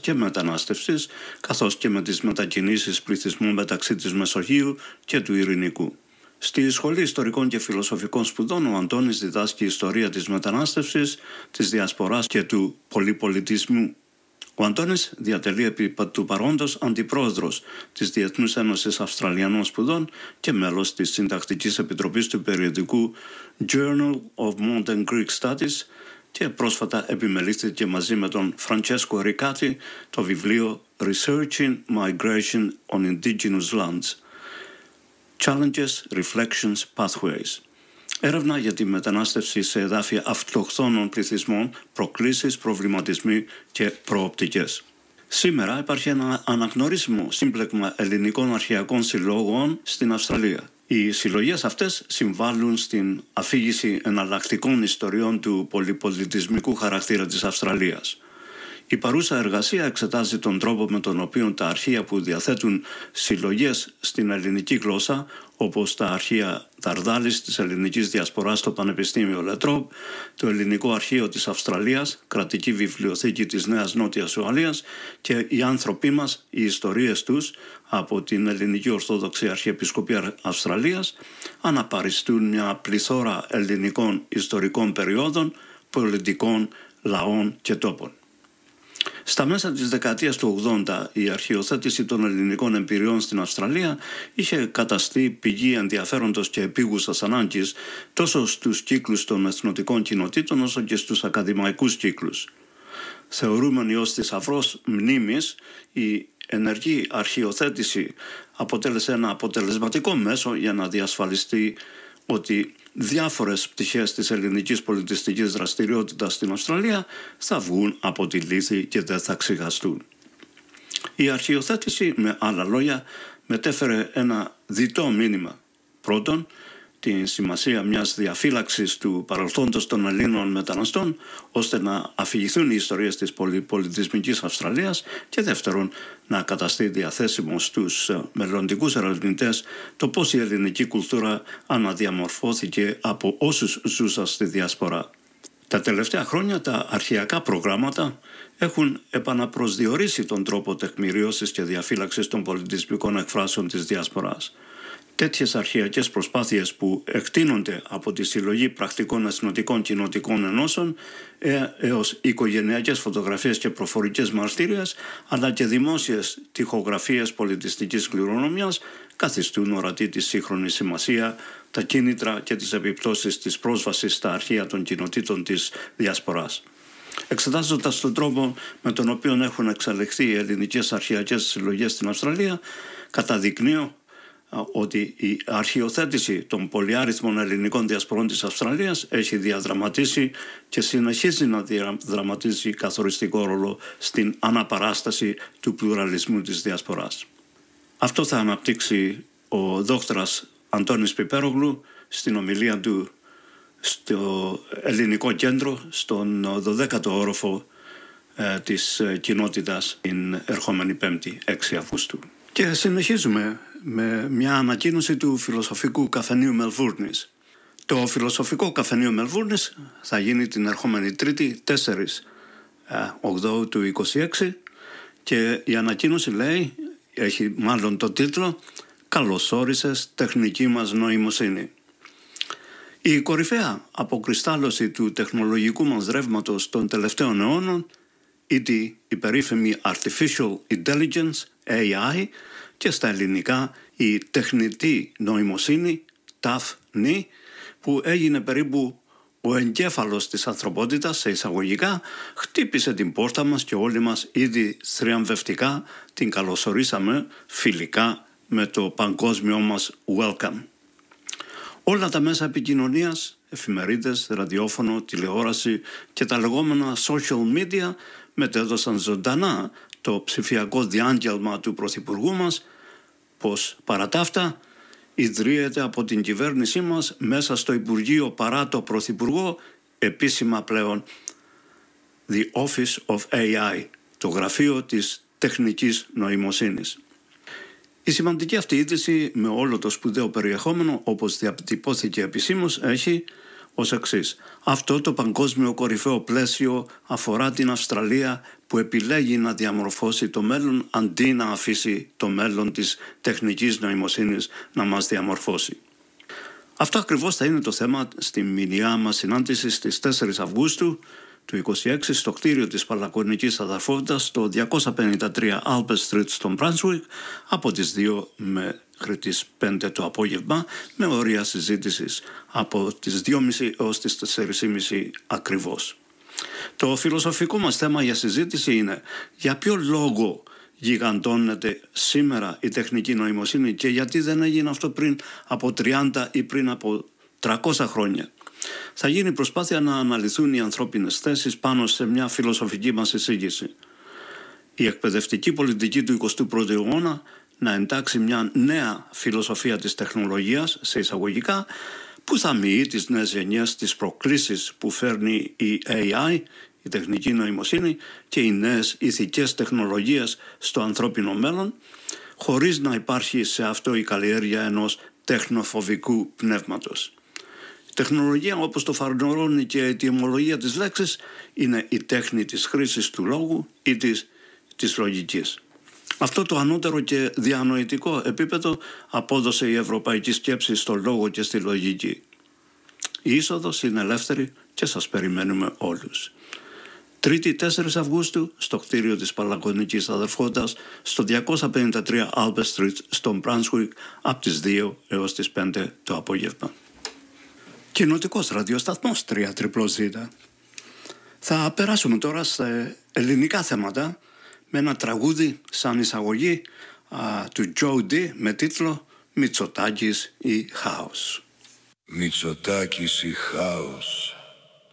και μετανάστευσης, καθώς και με τις μετακινήσεις πληθυσμού μεταξύ της Μεσογείου και του Ειρηνικού. Στη Σχολή Ιστορικών και Φιλοσοφικών Σπουδών ο Αντώνης διδάσκει ιστορία της μετανάστευσης, της διασποράς και του πολυπολιτισμού. Ο Αντώνης διατελεί επί του παρόντος αντιπρόεδρος της Διεθνούς Ένωσης Αυστραλιανών Σπουδών και μέλος της Συντακτικής Επιτροπής του περιοδικού Journal of Modern Greek Studies και πρόσφατα επιμελήθηκε μαζί με τον Φραντσέσκο Ρικάτη το βιβλίο Researching Migration on Indigenous Lands – Challenges, Reflections, Pathways. Έρευνα για τη μετανάστευση σε εδάφια αυτοχθόνων πληθυσμών, προκλήσεις, προβληματισμοί και προοπτικές. Σήμερα υπάρχει ένα αναγνωρίσιμο σύμπλεγμα ελληνικών αρχαιακών συλλόγων στην Αυστραλία. Οι συλλογές αυτές συμβάλλουν στην αφήγηση εναλλακτικών ιστοριών του πολυπολιτισμικού χαρακτήρα της Αυστραλίας. Η παρούσα εργασία εξετάζει τον τρόπο με τον οποίο τα αρχεία που διαθέτουν συλλογές στην ελληνική γλώσσα, όπως τα αρχεία Δαρδάλης της ελληνικής διασποράς στο Πανεπιστήμιο Λετρόμπ, το Ελληνικό Αρχείο της Αυστραλίας, Κρατική Βιβλιοθήκη της Νέας Νότιας Ουαλίας και οι άνθρωποι μας, οι ιστορίες τους από την Ελληνική Ορθόδοξη Αρχιεπισκοπία Αυστραλίας, αναπαριστούν μια πληθώρα ελληνικών ιστορικών περιόδων, πολιτικών, λαών και τόπων. Στα μέσα της δεκαετίας του 80 η αρχαιοθέτηση των ελληνικών εμπειριών στην Αυστραλία είχε καταστεί πηγή ενδιαφέροντος και επίγουσας ανάγκης τόσο στους κύκλους των εθνοτικών κοινοτήτων όσο και στους ακαδημαϊκούς κύκλους. Θεωρούμενη ως θησαυρός μνήμης, η ενεργή αρχαιοθέτηση αποτέλεσε ένα αποτελεσματικό μέσο για να διασφαλιστεί ότι διάφορες πτυχές της ελληνικής πολιτιστικής δραστηριότητας στην Αυστραλία θα βγουν από τη λύθη και δεν θα ξεχαστούν. Η αρχαιοθέτηση, με άλλα λόγια, μετέφερε ένα διτό μήνυμα. Πρώτον, την σημασία μιας διαφύλαξης του παρελθόντος των Ελλήνων μεταναστών, ώστε να αφηγηθούν οι ιστορίες της πολυπολιτισμικής Αυστραλίας, και δεύτερον, να καταστεί διαθέσιμο στους μελλοντικούς ερευνητές το πώς η ελληνική κουλτούρα αναδιαμορφώθηκε από όσους ζούσαν στη διασπορά. Τα τελευταία χρόνια τα αρχαιακά προγράμματα έχουν επαναπροσδιορίσει τον τρόπο τεκμηρίωσης και διαφύλαξης των πολιτισμικών εκφράσεων της διασποράς. Τέτοιες αρχαιακές προσπάθειες που εκτείνονται από τη συλλογή πρακτικών εθνοτικών κοινοτικών ενώσεων έως οικογενειακές φωτογραφίες και προφορικές μαρτύριες, αλλά και δημόσιες τοιχογραφίες πολιτιστικής κληρονομιάς καθιστούν ορατή τη σύγχρονη σημασία, τα κίνητρα και τις επιπτώσεις της πρόσβασης στα αρχεία των κοινοτήτων της διασποράς. Εξετάζοντας τον τρόπο με τον οποίο έχουν εξελιχθεί οι ελληνικές αρχαιακές συλλογές στην Αυστραλία, καταδεικνύω ότι η αρχαιοθέτηση των πολυάριθμων ελληνικών διασπορών της Αυστραλίας έχει διαδραματίσει και συνεχίζει να διαδραματίζει καθοριστικό ρόλο στην αναπαράσταση του πλουραλισμού της διασποράς. Αυτό θα αναπτύξει ο δόκτωρας Αντώνης Πιπέρογλου στην ομιλία του στο Ελληνικό Κέντρο στον 12ο όροφο της κοινότητας την ερχόμενη Πέμπτη 6 Αυγούστου. Και συνεχίζουμε με μια ανακοίνωση του Φιλοσοφικού Καφενείου Μελβούρνης. Το Φιλοσοφικό Καφενείο Μελβούρνης θα γίνει την ερχόμενη Τρίτη 4 Οκτώβρου του 2026 και η ανακοίνωση λέει, έχει μάλλον το τίτλο «Καλώς όρισες τεχνική μας νοημοσύνη». Η κορυφαία αποκριστάλλωση του τεχνολογικού μας ρεύματος των τελευταίων αιώνων είναι η περίφημη Artificial Intelligence, AI, και στα ελληνικά η τεχνητή νοημοσύνη, TAF-NI, που έγινε περίπου ο εγκέφαλος της ανθρωπότητας, σε εισαγωγικά, χτύπησε την πόρτα μας και όλοι μας ήδη θριαμβευτικά την καλωσορίσαμε φιλικά με το παγκόσμιο μας welcome. Όλα τα μέσα επικοινωνίας, εφημερίδες, ραδιόφωνο, τηλεόραση και τα λεγόμενα social media μετέδωσαν ζωντανά το ψηφιακό διάγγελμα του Πρωθυπουργού μας, πως παρά τα αυτά ιδρύεται από την κυβέρνησή μας μέσα στο Υπουργείο παρά το Πρωθυπουργό επίσημα πλέον The Office of AI, το γραφείο της τεχνικής νοημοσύνης. Η σημαντική αυτή είδηση με όλο το σπουδαίο περιεχόμενο, όπως διατυπώθηκε επισήμως, έχει ως εξής. Αυτό το παγκόσμιο κορυφαίο πλαίσιο αφορά την Αυστραλία που επιλέγει να διαμορφώσει το μέλλον αντί να αφήσει το μέλλον της τεχνικής νοημοσύνης να μας διαμορφώσει. Αυτό ακριβώς θα είναι το θέμα στη μηνιαία μας συνάντηση στις 4 Αυγούστου του 2026 στο κτίριο της Παλακονικής Αδερφότητας στο 253 Albert Street στο Brunswick από τις 2 μέχρι τις 5 το απόγευμα με ωρία συζήτησης από τις 2.30 έως τις 4.30 ακριβώς. Το φιλοσοφικό μας θέμα για συζήτηση είναι για ποιο λόγο γιγαντώνεται σήμερα η τεχνική νοημοσύνη και γιατί δεν έγινε αυτό πριν από 30 ή πριν από 300 χρόνια. Θα γίνει προσπάθεια να αναλυθούν οι ανθρώπινες θέσεις πάνω σε μια φιλοσοφική μας εισήγηση. Η εκπαιδευτική πολιτική του 21ου αιώνα να εντάξει μια νέα φιλοσοφία της τεχνολογίας, σε εισαγωγικά, που θα μοιεί τις νέες γενιές τις προκλήσεις που φέρνει η AI, η τεχνική νοημοσύνη και οι νέες ηθικές τεχνολογίες στο ανθρώπινο μέλλον, χωρίς να υπάρχει σε αυτό η καλλιέργεια ενός τεχνοφοβικού πνεύματος. Η τεχνολογία, όπως το φανερώνει και η αιτιομολογία της λέξης, είναι η τέχνη της χρήσης του λόγου ή της λογικής. Αυτό το ανώτερο και διανοητικό επίπεδο απόδωσε η ευρωπαϊκή σκέψη στο λόγο και στη λογική. Η είσοδος είναι ελεύθερη και σας περιμένουμε όλους. Τρίτη 4 Αυγούστου στο κτίριο της Παλακονικής Αδερφότητας στο 253 Albert Street στο Brunswick από τις 2 έως τις 5 το απόγευμα. Κοινοτικός ραδιοσταθμός 3ZZZ. Θα περάσουμε τώρα σε ελληνικά θέματα με ένα τραγούδι σαν εισαγωγή του Joe D με τίτλο «Μητσοτάκης ή χάος». Μητσοτάκης ή χάος.